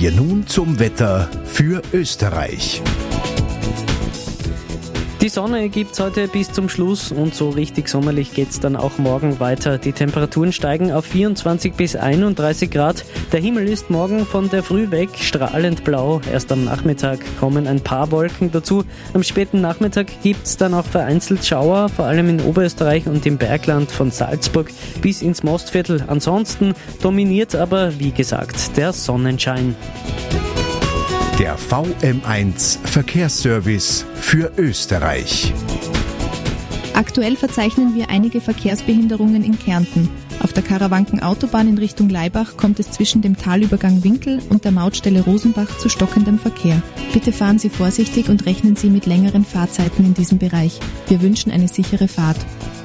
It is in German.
wir nun zum Wetter für Österreich. Die Sonne gibt's heute bis zum Schluss und so richtig sommerlich geht's dann auch morgen weiter. Die Temperaturen steigen auf 24 bis 31 Grad. Der Himmel ist morgen von der Früh weg strahlend blau. Erst am Nachmittag kommen ein paar Wolken dazu. Am späten Nachmittag gibt's dann auch vereinzelt Schauer, vor allem in Oberösterreich und im Bergland von Salzburg bis ins Mostviertel. Ansonsten dominiert aber, wie gesagt, der Sonnenschein. Der VM1 Verkehrsservice für Österreich. Aktuell verzeichnen wir einige Verkehrsbehinderungen in Kärnten. Auf der Karawanken-Autobahn in Richtung Laibach kommt es zwischen dem Talübergang Winkel und der Mautstelle Rosenbach zu stockendem Verkehr. Bitte fahren Sie vorsichtig und rechnen Sie mit längeren Fahrzeiten in diesem Bereich. Wir wünschen eine sichere Fahrt.